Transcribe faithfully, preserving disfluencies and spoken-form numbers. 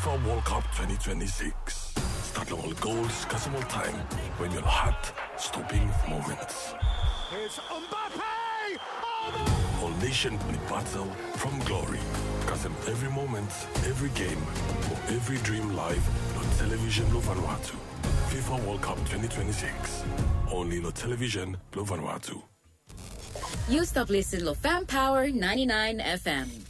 FIFA World Cup twenty twenty-six. Start all goals, customer time, when your heart stopping moments. It's Mbappe! Oh, All nation play battle from glory. Cause in every moment, every game, or every dream live on television lo Vanuatu. FIFA World Cup twenty twenty-six. Only on television lo Vanuatu. You stop listening to Fan Power ninety-nine F M.